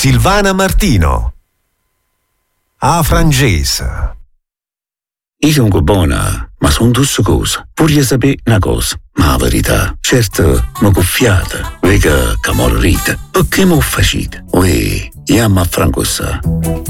Silvana Martino. A Frangese. Io sono buona, ma sono tutte cose. Voglio sapere una cosa, ma la verità, certo, mi cuffiate, vega che morite. Perché mi facite? Ui, io mi affranco.